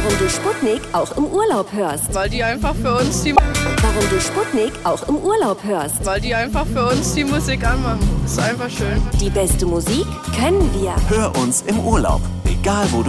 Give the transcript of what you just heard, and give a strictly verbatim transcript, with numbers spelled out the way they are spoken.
Warum du Sputnik auch im Urlaub hörst. Weil die einfach für uns die... Warum du Sputnik auch im Urlaub hörst. Weil die einfach für uns die Musik anmachen. Ist einfach schön. Die beste Musik können wir. Hör uns im Urlaub, egal wo du